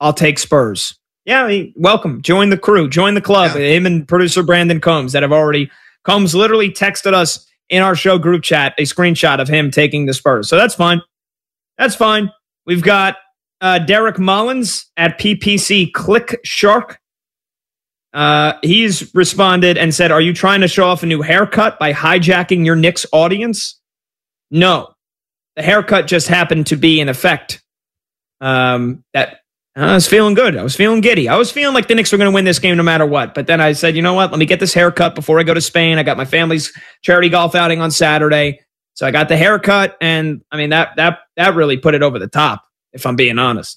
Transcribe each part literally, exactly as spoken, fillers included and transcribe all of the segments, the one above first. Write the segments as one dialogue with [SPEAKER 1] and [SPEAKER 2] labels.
[SPEAKER 1] I'll take Spurs. Yeah, I mean, welcome. Join the crew. Join the club. Yeah. Him and producer Brandon Combs that have already, Combs literally texted us in our show group chat a screenshot of him taking the Spurs. So that's fine. That's fine. We've got uh, Derek Mullins at P P C Click Shark. Uh, he's responded and said, are you trying to show off a new haircut by hijacking your Knicks audience? No. The haircut just happened to be in effect. Um, that I was feeling good. I was feeling giddy. I was feeling like the Knicks were going to win this game no matter what. But then I said, you know what? Let me get this haircut before I go to Spain. I got my family's charity golf outing on Saturday. So I got the haircut. And I mean, that that that really put it over the top, if I'm being honest.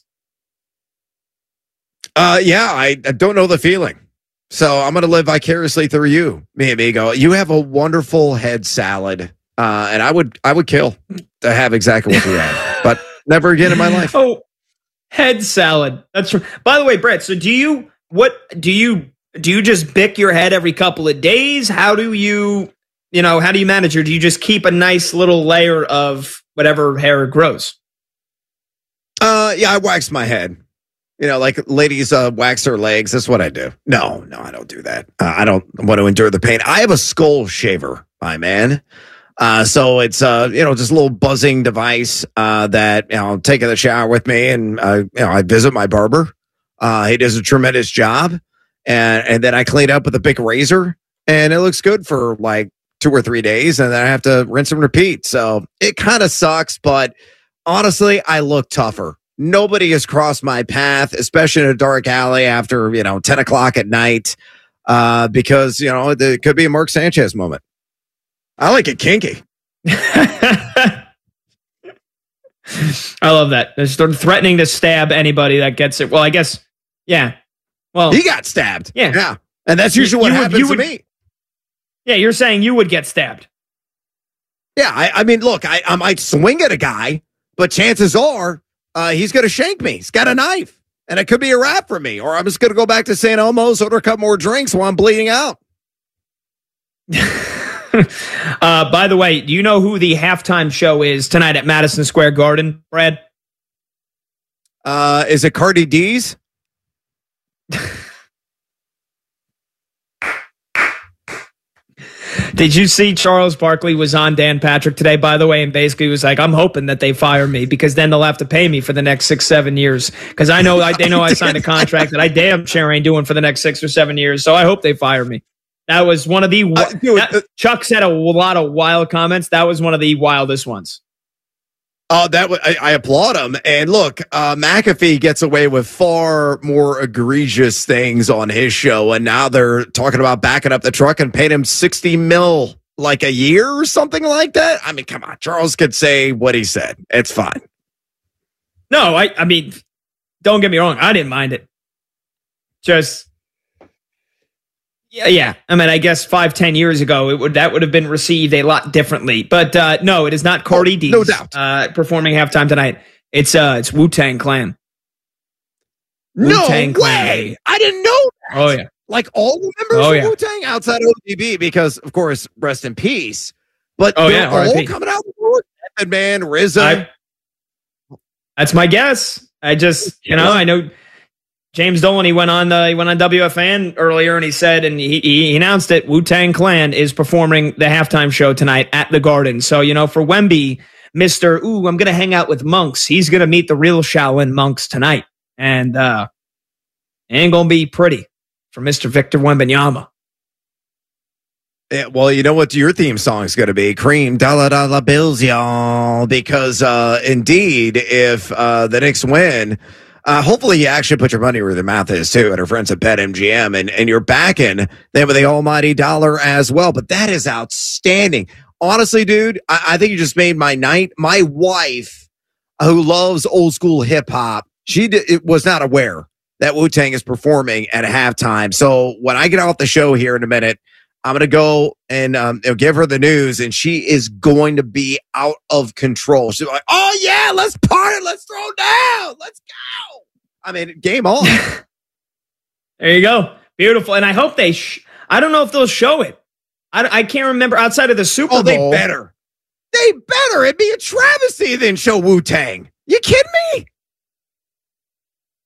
[SPEAKER 2] Uh, yeah, I, I don't know the feeling. So I'm going to live vicariously through you, mi amigo. You have a wonderful head salad. Uh, and I would I would kill to have exactly what you have. But never again in my life.
[SPEAKER 1] Oh, head salad. That's right. By the way, Brett, so do you what do you do you just bick your head every couple of days? How do you, you know, how do you manage, or do you just keep a nice little layer of whatever hair grows?
[SPEAKER 2] Uh yeah, I wax my head. You know, like ladies uh, wax their legs. That's what I do. No, no, I don't do that. Uh, I don't want to endure the pain. I have a skull shaver, my man. Uh, so it's, uh, you know, just a little buzzing device, uh, that, you know, I'm taking the shower with me, and, uh, you know, I visit my barber. Uh, he does a tremendous job, and, and then I clean up with a big razor, and it looks good for like two or three days. And then I have to rinse and repeat. So it kind of sucks, but honestly, I look tougher. Nobody has crossed my path, especially in a dark alley after, you know, ten o'clock at night, uh, because, you know, it could be a Mark Sanchez moment. I like it kinky.
[SPEAKER 1] I love that. They're sort of threatening to stab anybody that gets it. Well, I guess, yeah. Well,
[SPEAKER 2] he got stabbed.
[SPEAKER 1] Yeah.
[SPEAKER 2] Yeah. And that's usually what
[SPEAKER 1] you
[SPEAKER 2] happens
[SPEAKER 1] would, you
[SPEAKER 2] to
[SPEAKER 1] would,
[SPEAKER 2] me.
[SPEAKER 1] Yeah, you're saying you would get stabbed.
[SPEAKER 2] Yeah, I, I mean, look, I, I might swing at a guy, but chances are uh, he's going to shank me. He's got a knife, and it could be a wrap for me. Or I'm just going to go back to Saint Elmo's, order a couple more drinks while I'm bleeding out.
[SPEAKER 1] uh, by the way, do you know who the halftime show is tonight at Madison Square Garden, Brad?
[SPEAKER 2] Uh, is it Cardi D's?
[SPEAKER 1] Did you see Charles Barkley was on Dan Patrick today, by the way, and basically was like, I'm hoping that they fire me because then they'll have to pay me for the next six, seven years. Because I know I, they know I signed a contract that I damn sure ain't doing for the next six or seven years. So I hope they fire me. That was one of the uh, dude, that, uh, Chuck said a lot of wild comments. That was one of the wildest ones.
[SPEAKER 2] Oh, that w- I, I applaud him. And look, uh, McAfee gets away with far more egregious things on his show, and now they're talking about backing up the truck and paying him sixty mil like a year or something like that. I mean, come on, Charles could say what he said. It's fine.
[SPEAKER 1] No, I, I mean, don't get me wrong. I didn't mind it. Just. Yeah, yeah. I mean, I guess five, ten years ago, it would that would have been received a lot differently. But uh, no, it is not Cardi D's,
[SPEAKER 2] no doubt,
[SPEAKER 1] uh, performing halftime tonight. It's uh, it's Wu-Tang Clan.
[SPEAKER 2] No Wu-Tang way! Clan. I didn't know that.
[SPEAKER 1] Oh yeah,
[SPEAKER 2] like all the members
[SPEAKER 1] oh,
[SPEAKER 2] of
[SPEAKER 1] yeah.
[SPEAKER 2] Wu-Tang outside of O D B, because of course, rest in peace. But
[SPEAKER 1] oh
[SPEAKER 2] they're
[SPEAKER 1] yeah,
[SPEAKER 2] all
[SPEAKER 1] R I P
[SPEAKER 2] coming out with Method Man, R Z A.
[SPEAKER 1] I, that's my guess. I just you know I know. James Dolan, he went on the, he went on W F N earlier, and he said, and he, he announced it, Wu-Tang Clan is performing the halftime show tonight at the Garden. So, you know, for Wemby, Mister Ooh, I'm going to hang out with monks. He's going to meet the real Shaolin monks tonight. And uh, it ain't going to be pretty for Mister Victor Wembanyama.
[SPEAKER 2] Yeah, well, you know what your theme song is going to be? Cream dollar dollar bills, y'all. Because uh, indeed, if uh, the Knicks win, Uh, hopefully you actually put your money where the mouth is too, at our friends at BetMGM, and, and you're backing them with the almighty dollar as well. But that is outstanding. Honestly, dude, I, I think you just made my night. My wife, who loves old school hip hop, she d- it was not aware that Wu-Tang is performing at halftime. So when I get off the show here in a minute, I'm going to go and um, give her the news, and she is going to be out of control. She's like, oh, yeah, let's party. Let's throw down. Let's go. I mean, game on.
[SPEAKER 1] There you go. Beautiful. And I hope they, sh- I don't know if they'll show it. I, I can't remember outside of the Super Bowl.
[SPEAKER 2] Oh, they better. They better. It'd be a travesty than show Wu-Tang. You kidding me?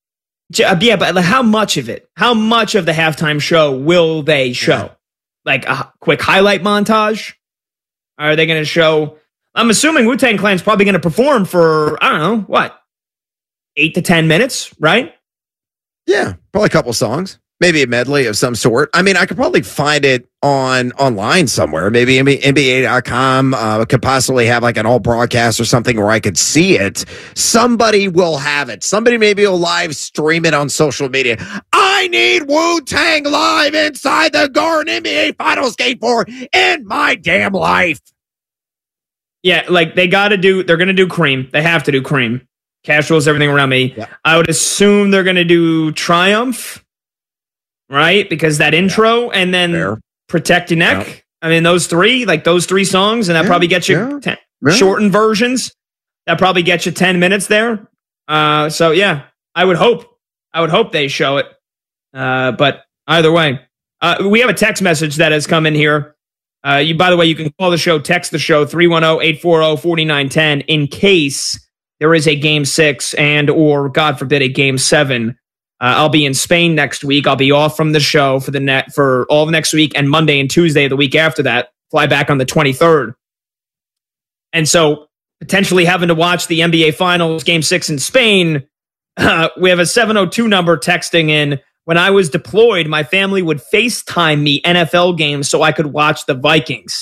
[SPEAKER 1] Yeah, but like, how much of it? How much of the halftime show will they show? Yeah. Like a quick highlight montage? Are they going to show? I'm assuming Wu-Tang Clan's probably going to perform for, I don't know, what? Eight to ten minutes, right?
[SPEAKER 2] Yeah, probably a couple songs. Maybe a medley of some sort. I mean, I could probably find it on online somewhere. Maybe N B A dot com uh, could possibly have like an all broadcast or something where I could see it. Somebody will have it. Somebody maybe will live stream it on social media. I need Wu-Tang live inside the Garden N B A Finals Game four in my damn life.
[SPEAKER 1] Yeah, like they got to do, they're going to do Cream. They have to do Cream. Cash rules everything around me. Yeah. I would assume they're going to do Triumph. Right? Because that intro yeah. and then Fair. Protect Your Neck. Yeah. I mean, those three, like those three songs, and that yeah. probably gets you yeah. ten, yeah. shortened versions. That probably gets you ten minutes there. Uh, so, yeah, I would hope. I would hope they show it. Uh, but either way, uh, we have a text message that has come in here. Uh, you, by the way, you can call the show, text the show, three one zero, eight four zero, four nine one zero in case there is a game six and or, God forbid, a game seven. Uh, I'll be in Spain next week. I'll be off from the show for the net for all of next week and Monday and Tuesday the week after that. Fly back on the twenty-third. And so potentially having to watch the N B A Finals Game six in Spain, uh, we have a seven oh two number texting in. When I was deployed, my family would FaceTime me N F L games so I could watch the Vikings.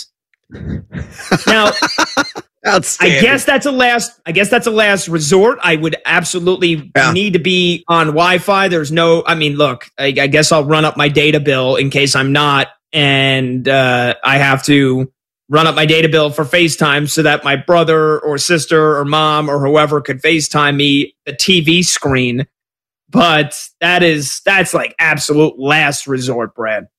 [SPEAKER 1] Now, I guess that's a last. I guess that's a last resort. I would absolutely yeah. need to be on Wi-Fi. There's no. I mean, look. I, I guess I'll run up my data bill in case I'm not, and uh, I have to run up my data bill for FaceTime so that my brother or sister or mom or whoever could FaceTime me the T V screen. But that is that's like absolute last resort, Brad.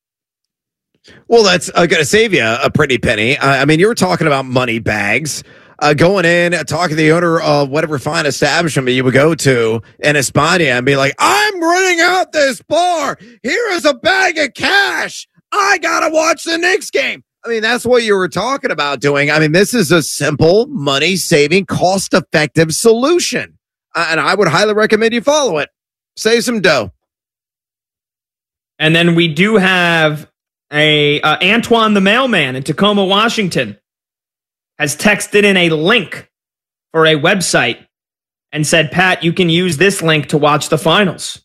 [SPEAKER 2] Well, that's uh, going to save you a pretty penny. Uh, I mean, you were talking about money bags. Uh, going in, uh, talking to the owner of whatever fine establishment you would go to in España and be like, I'm running out this bar. Here is a bag of cash. I got to watch the Knicks game. I mean, that's what you were talking about doing. I mean, this is a simple, money-saving, cost-effective solution. Uh, and I would highly recommend you follow it. Save some dough.
[SPEAKER 1] And then we do have A uh, Antoine the mailman in Tacoma, Washington, has texted in a link for a website and said, Pat, you can use this link to watch the finals.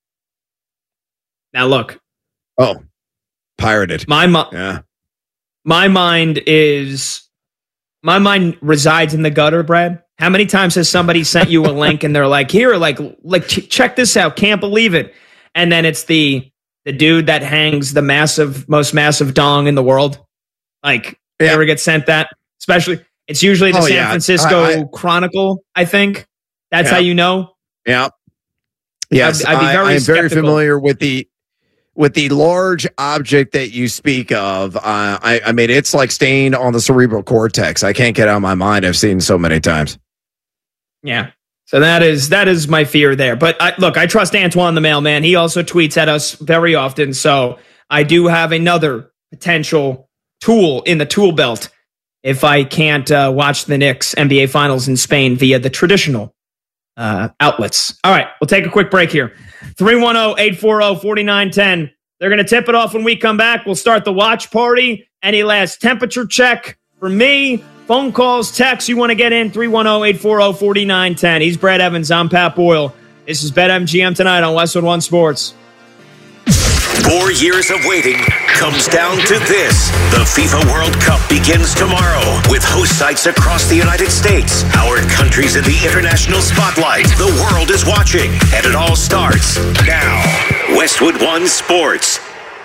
[SPEAKER 1] Now, look.
[SPEAKER 2] Oh, pirated.
[SPEAKER 1] My, mo- yeah. my mind is, my mind resides in the gutter, Brad. How many times has somebody sent you a link and they're like, here, like, like ch- check this out. Can't believe it. And then it's the, The dude that hangs the massive, most massive dong in the world. Like, yeah. ever get sent that? Especially, it's usually the oh, San yeah. Francisco I, I, Chronicle, I think. That's yeah. how you know.
[SPEAKER 2] Yeah. Yes, I'd, I'd be very I, I'm very familiar with the with the large object that you speak of. Uh, I, I mean, it's like staying on the cerebral cortex. I can't get out of my mind. I've seen so many times.
[SPEAKER 1] Yeah. So that is that is my fear there. But I, look, I trust Antoine the mailman. He also tweets at us very often. So I do have another potential tool in the tool belt if I can't uh, watch the Knicks N B A Finals in Spain via the traditional uh, outlets. All right, we'll take a quick break here. three one zero, eight four zero, four nine one zero. They're going to tip it off when we come back. We'll start the watch party. Any last temperature check for me? Phone calls, texts, you want to get in, three one zero, eight four zero, four nine one zero. He's Brad Evans. I'm Pat Boyle. This is BetMGM tonight on Westwood One Sports.
[SPEAKER 3] Four years of waiting comes down to this. The FIFA World Cup begins tomorrow with host sites across the United States. Our country's in the international spotlight. The world is watching, and it all starts now. Westwood One Sports.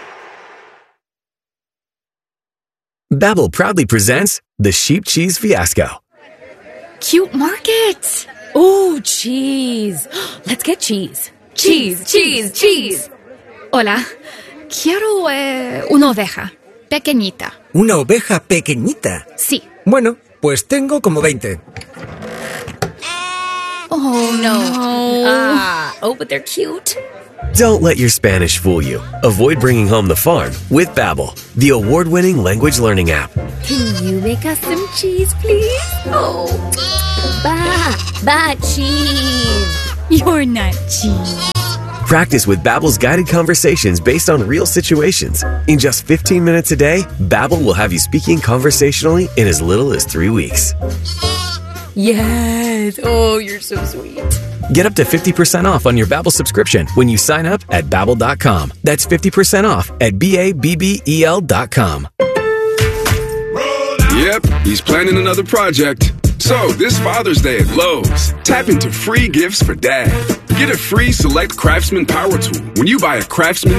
[SPEAKER 4] Babbel proudly presents the Sheep Cheese Fiasco.
[SPEAKER 5] Cute market. Ooh, cheese. Let's get cheese. Cheese, cheese, cheese. Hola. Quiero eh, una oveja. Pequeñita.
[SPEAKER 6] ¿Una oveja pequeñita?
[SPEAKER 5] Sí.
[SPEAKER 6] Bueno, pues tengo como veinte.
[SPEAKER 5] Oh, no. Ah, oh, but they're cute.
[SPEAKER 4] Don't let your Spanish fool you. Avoid bringing home the farm with Babbel, the award-winning language learning app.
[SPEAKER 5] Can you make us some cheese, please? Oh, ba, ba cheese.
[SPEAKER 7] You're not G.
[SPEAKER 4] Practice with Babbel's guided conversations based on real situations. In just fifteen minutes a day, Babbel will have you speaking conversationally in as little as three weeks.
[SPEAKER 5] Yes. Oh, you're so sweet.
[SPEAKER 4] Get up to fifty percent off on your Babbel subscription when you sign up at Babbel dot com. That's fifty percent off at B A B B E L dot com.
[SPEAKER 8] Yep, he's planning another project. So, this Father's Day at Lowe's, tap into free gifts for Dad. Get a free Select Craftsman Power Tool when you buy a Craftsman